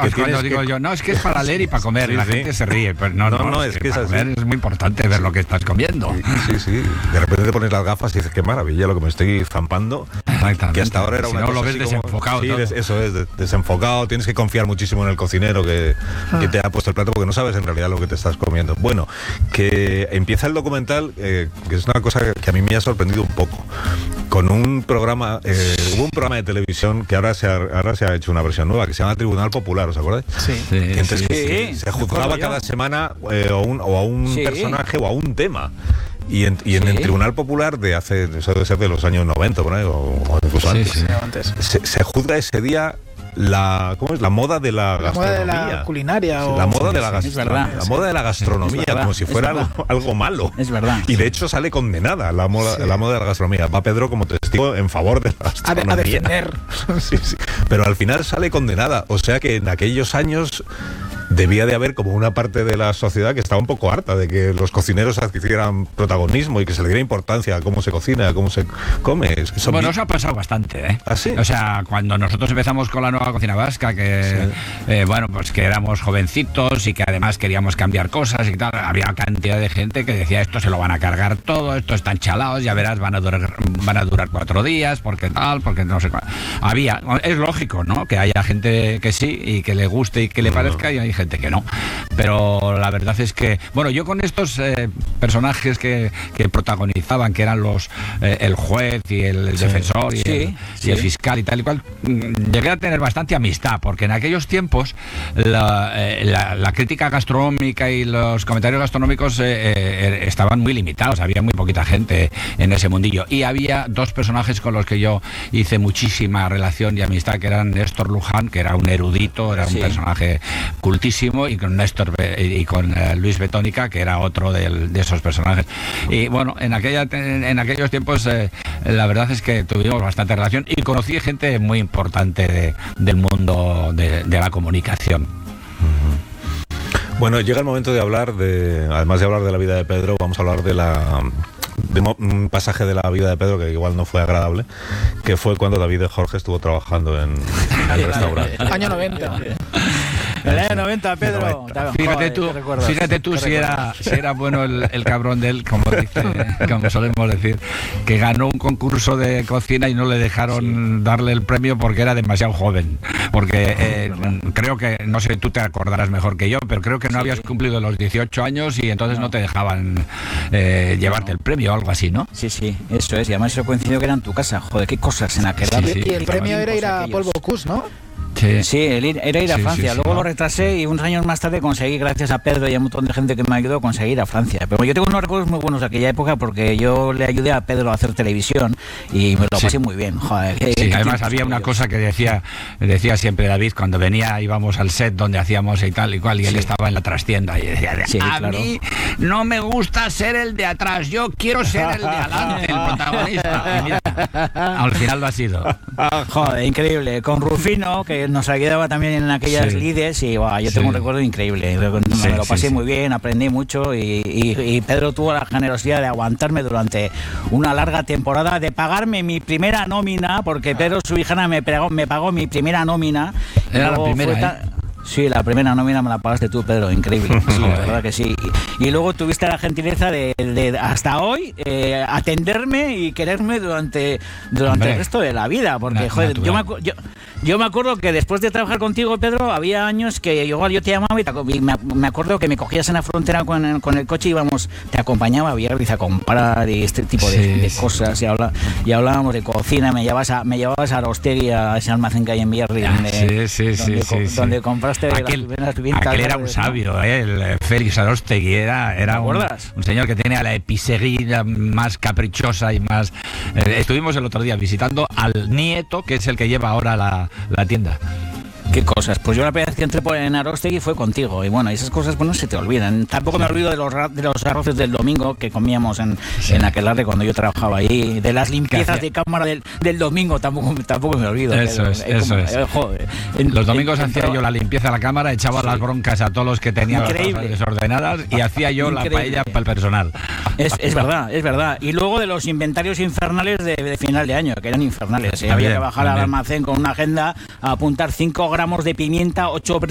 cuando digo yo, no, es que es para leer y para comer, y la gente se ríe, pero no, es que para comer es muy importante ver lo que estás comiendo. Sí, de repente te pones las gafas y dices, qué maravilla lo que me estoy zampando, que hasta ahora era una cosa lo ves desenfocado. Sí, eso es, desenfocado, tienes que confiar muchísimo en el cocinero que te ha puesto el plato, porque no sabes en realidad lo que te estás comiendo. Bueno, que empieza el documental, que es una cosa que a mí me ha sorprendido un poco, con un programa, hubo un programa de televisión que ahora se ha hecho una versión nueva, que se llama Tribunal Popular, ¿os acordáis? Sí. Entonces se juzgaba cada semana a un personaje o a un tema. Y en el Tribunal Popular de hace, eso debe ser de los años 90, por ahí, o incluso antes. Se juzga ese día ¿cómo es? La moda de la gastronomía. La moda de la culinaria. La moda de la gastronomía. La moda de la gastronomía, como si fuera algo malo. Es verdad. Y de hecho sale condenada la moda de la gastronomía. Va Pedro como testigo en favor de la gastronomía. A defender. Sí. Pero al final sale condenada. O sea que en aquellos años debía de haber como una parte de la sociedad que estaba un poco harta de que los cocineros adquirieran protagonismo y que se le diera importancia a cómo se cocina, a cómo se come. Bueno, eso ha pasado bastante, ¿eh? ¿Ah, sí? O sea, cuando nosotros empezamos con la nueva cocina vasca, que pues que éramos jovencitos y que además queríamos cambiar cosas y tal, había cantidad de gente que decía, esto se lo van a cargar todo, esto están chalados, ya verás, van a durar 4 días, porque no sé cuál. Es lógico, ¿no? Que haya gente que sí y que le guste y que le parezca, y hay gente que no, pero la verdad es que, bueno, yo con estos personajes que protagonizaban, que eran el juez y el defensor y el fiscal y tal y cual, llegué a tener bastante amistad, porque en aquellos tiempos la crítica gastronómica y los comentarios gastronómicos estaban muy limitados, había muy poquita gente en ese mundillo, y había 2 personajes con los que yo hice muchísima relación y amistad, que eran Néstor Luján, que era un erudito, era un personaje cultísimo, y con Néstor y con Luis Betónica, que era otro de esos personajes. Y bueno, en aquellos tiempos la verdad es que tuvimos bastante relación y conocí gente muy importante del mundo de la comunicación. Bueno, llega el momento de hablar además de hablar de la vida de Pedro, vamos a hablar de un pasaje de la vida de Pedro que igual no fue agradable, que fue cuando David de Jorge estuvo trabajando en el restaurante. Año 90. El año 90, Pedro. Fíjate tú si era bueno el cabrón de él, como solemos decir, que ganó un concurso de cocina y no le dejaron darle el premio porque era demasiado joven. Porque creo que, no sé, tú te acordarás mejor que yo, pero creo que no habías cumplido los 18 años y entonces no te dejaban llevarte el premio o algo así, ¿no? Sí, eso es. Y además eso coincidió que era en tu casa. Joder, qué cosas en aquel lado. Y el premio era ir a Polvo Cus, ¿no? Sí, era ir a Francia. Luego lo retrasé y unos años más tarde conseguí, gracias a Pedro y a un montón de gente que me ayudó, a conseguir a Francia. Pero yo tengo unos recuerdos muy buenos de aquella época porque yo le ayudé a Pedro a hacer televisión y me lo pasé muy bien. Joder, además había una cosa que decía decía siempre David, cuando venía íbamos al set donde hacíamos y tal y cual, y él estaba en la trastienda y decía, a mí no me gusta ser el de atrás, yo quiero ser el de adelante, el protagonista. Y mira, al final lo ha sido. Joder, increíble. Con Rufino, que nos ayudaba también en aquellas lides, y yo tengo un recuerdo increíble. Me lo pasé muy bien, aprendí mucho y Pedro tuvo la generosidad de aguantarme durante una larga temporada, de pagarme mi primera nómina, porque Pedro Subijana me pagó mi primera nómina. Era la primera, Sí, la primera nómina me la pagaste tú, Pedro, increíble. Sí, la verdad que sí. Y luego tuviste la gentileza de hasta hoy atenderme y quererme durante el resto de la vida, porque joder, yo me acuerdo que después de trabajar contigo, Pedro, había años que igual yo te llamaba y me acuerdo que me cogías en la frontera con el coche y te acompañaba a Biarritz a comprar y este tipo de cosas, y hablábamos de cocina. Me llevabas a Arostegui, a ese almacén que hay en Biarritz, donde compraste aquel era un sabio, el Félix Arostegui era un señor que tenía la episeguía más caprichosa y más... estuvimos el otro día visitando al nieto, que es el que lleva ahora la tienda. ¿Qué cosas? Pues yo la primera vez que entré en Arostegui fue contigo, y bueno, esas cosas pues no se te olvidan. Tampoco me olvido de los arroces del domingo que comíamos en Aquelarre cuando yo trabajaba ahí, de las limpiezas de cámara del domingo, tampoco me olvido. Eso es. Joder, los domingos hacía yo la limpieza de la cámara, echaba las broncas a todos los que tenían las cosas desordenadas y hacía yo la paella para el personal. Es verdad. Y luego de los inventarios infernales de final de año, que eran infernales. Había que bajar al almacén con una agenda a apuntar 5 gramos de pimienta, 8